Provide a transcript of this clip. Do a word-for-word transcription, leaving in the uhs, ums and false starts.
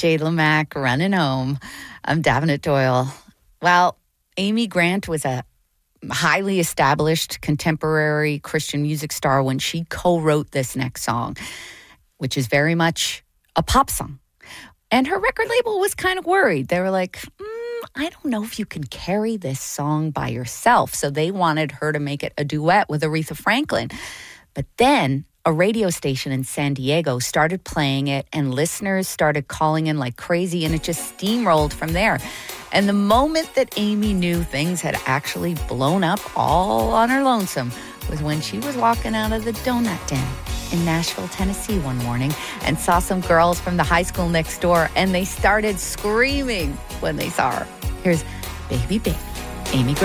Jade Lamack, Running Home. I'm Davenant Doyle. Well, Amy Grant was a highly established contemporary Christian music star when she co-wrote this next song, which is very much a pop song. And her record label was kind of worried. They were like, mm, I don't know if you can carry this song by yourself. So they wanted her to make it a duet with Aretha Franklin. But then a radio station in San Diego started playing it, and listeners started calling in like crazy, and it just steamrolled from there. And the moment that Amy knew things had actually blown up all on her lonesome was when she was walking out of the Donut Den in Nashville, Tennessee one morning and saw some girls from the high school next door, and they started screaming when they saw her. Here's Baby Baby, Amy Grant.